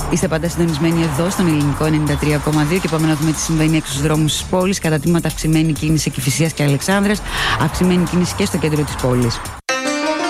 Είστε πάντα συντονισμένοι εδώ στον Ελληνικό 93,2 και πάμε να δούμε τι συμβαίνει έξω στους δρόμους της πόλης. Κατά τμήματα αυξημένη κίνηση Κηφισίας και Αλεξάνδρας, αυξημένη κίνηση και στο κέντρο της πόλης.